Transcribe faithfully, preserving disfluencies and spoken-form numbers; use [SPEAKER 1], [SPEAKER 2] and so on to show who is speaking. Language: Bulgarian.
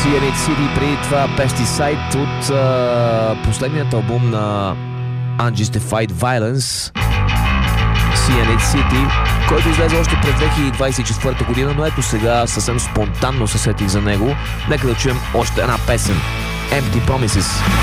[SPEAKER 1] Cyanide City, преди това Pesticide от а, последният албум на Unjustified Violence, Cyanide City, който излезе още през две хиляди двадесет и четвърта година, но ето сега съвсем спонтанно се сетих за него. Нека да чуем още една песен, Empty Promises.